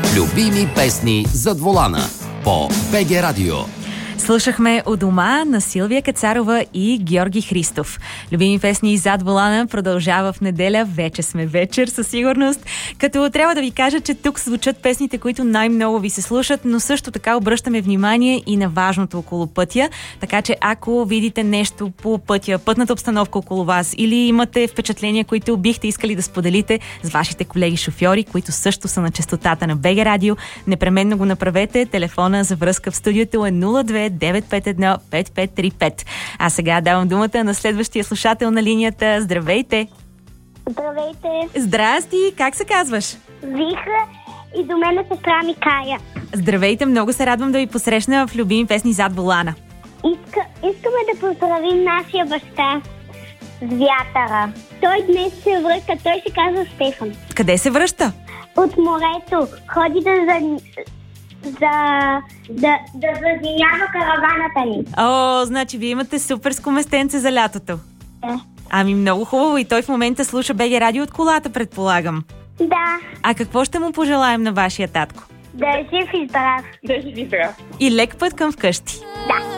Любими песни зад волана по БГ Радио. Слушахме у дома на Силвия Кацарова и Георги Христов. Любими песни зад волана продължава в неделя. Вече сме вечер със сигурност. Като трябва да ви кажа, че тук звучат песните, които най-много ви се слушат, но също така обръщаме внимание и на важното около пътя. Така че ако видите нещо по пътя, пътната обстановка около вас или имате впечатления, които бихте искали да споделите с вашите колеги шофьори, които също са на честотата на БГ Радио, непременно го направете. Телефона за връзка в студиото е 02-951-5535. А сега давам думата на следващия слушател на линията. Здравейте! Здравейте! Здрасти! Как се казваш? Виха и до мен сестра ми Кая. Здравейте! Много се радвам да ви посрещна в любими песни зад волана. Искаме да поздравим нашия баща с вятъра. Той днес се връща. Той се казва Стефан. Къде се връща? От морето. Ходи да зазеява караваната ни. О, значи вие имате суперско местенце за лятото. Ами много хубаво, и той в момента слуша БГ Радио от колата, предполагам. Да. А какво ще му пожелаем на вашия татко? Да е жив и здрав. И лек път към вкъщи. Да.